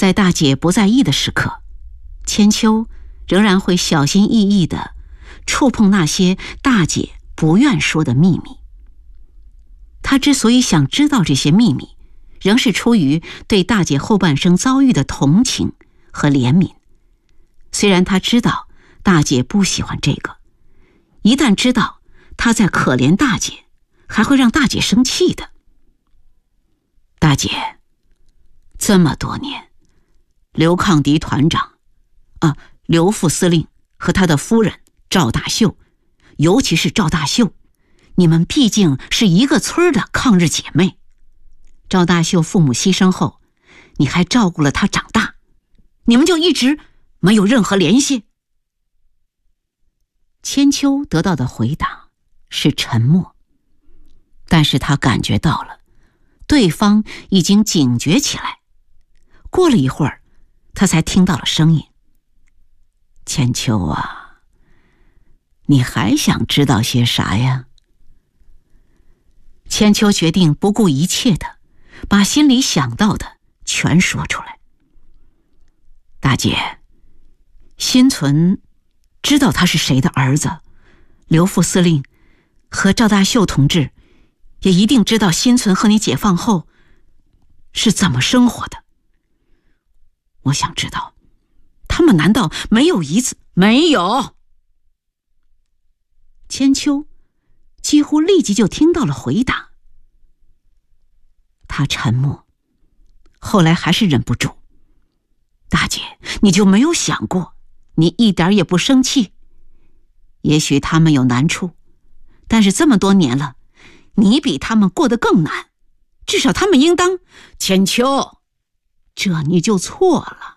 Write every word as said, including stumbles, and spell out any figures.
在大姐不在意的时刻，千秋仍然会小心翼翼地触碰那些大姐不愿说的秘密。她之所以想知道这些秘密，仍是出于对大姐后半生遭遇的同情和怜悯。虽然她知道大姐不喜欢这个，一旦知道她在可怜大姐，还会让大姐生气的。大姐，这么多年，刘抗敌团长啊，刘副司令和他的夫人赵大秀，尤其是赵大秀，你们毕竟是一个村的抗日姐妹。赵大秀父母牺牲后，你还照顾了她长大，你们就一直没有任何联系？千秋得到的回答是沉默，但是他感觉到了对方已经警觉起来。过了一会儿，他才听到了声音：千秋啊，你还想知道些啥呀？千秋决定不顾一切的把心里想到的全说出来。大姐，心存知道他是谁的儿子，刘副司令和赵大秀同志也一定知道心存和你解放后是怎么生活的。我想知道，他们难道没有一次？没有。千秋几乎立即就听到了回答。他沉默，后来还是忍不住：大姐，你就没有想过，你一点也不生气？也许他们有难处，但是这么多年了，你比他们过得更难，至少他们应当……千秋，这你就错了。